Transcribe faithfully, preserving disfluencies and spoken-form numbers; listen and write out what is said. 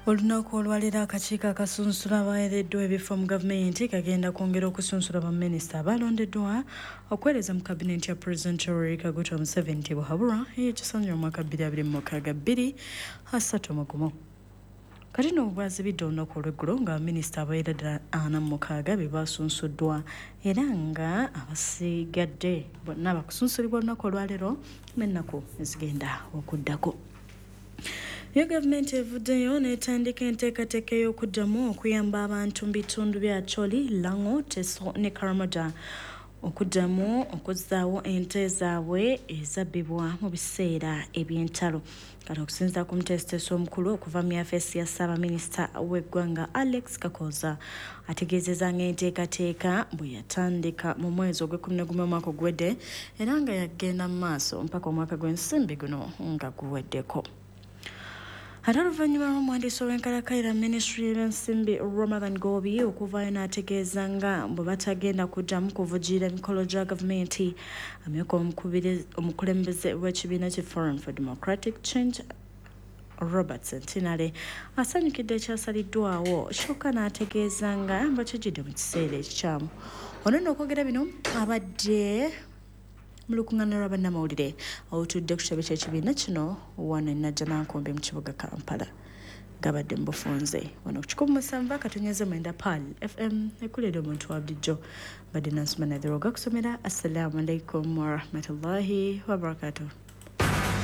Olunaku olwaliro akakiiko akasunsula abaweereddwa ebifo mu gavumenti kagenda kwongera okusunsula baminisita abalondeddwa okuweereza mu kabinenti ya Pulezidenti Yoweri Kaguta Museveni Tibuhaburwa ey'ekisanja omwaka bbiri abiri mu mukaaga bbiri asatu mu gumu. Kati nno bwazibidde olunaku olw'eggulo nga baminisita abawerera ddala ana mu mukaaga be basunsuddwa era nga abasigadde bonna bakusunsulibwa olunaku olwaleero n'ennaku ezigenda okuddako. Iyo gavumenti evuddeyo n'etandika enteekateeka y'okuddamu okuyamba abantu mu bitundu bya Choli, Lango, Teso ne Karamoja okuddamu okuzzaawo ente zaabwe ezabbibwa mu biseera eby'entalo. Kati okusinziira ku muteesiteesi omukulu okuva mu yafeesi ya Ssaabaminisita w'eggwanga Alex Kakooza ategeezezza ng'enteekateeka bwe yatandika mu mwezi ogw'ekkumi na gumu omwaka oguwedde era nga yagenda mu maaso mpaka omwaka gw'ensimbi guno nga guweddeko. Ate oluvannyuma lw'omuwandiisi ow'enkalakkalira Minisitule y'ebyensimbi Ramadhan Gobi okuvaayo n'ategeeza nga bwe batagenda kuddamu kuvujjirira emikolo gya gavumenti, amyuka omukulembeze w'ekibiina ki Forum for Democratic Change Robert Sentinale asanyukidde ekyasaliddwawo kyokka n'ategeeza nga bakijjidde mu kiseera ekikyamu. Ono nno okwogera bino abadde mu lukuŋŋaana lwa bannamawulire olutudde ku kitebe ky'ekibiina kino wano e Najjanankumbi mu kibuga Kampala. Gabadde mu bufunze wano ku kikumi musanvu akatonnyeze mwenda P A L F M ekulira omuntu wa bulijjo badde Nansumana Dhiroga kusomera. Assalamu alaikum warahmatullahi wabarakatuh.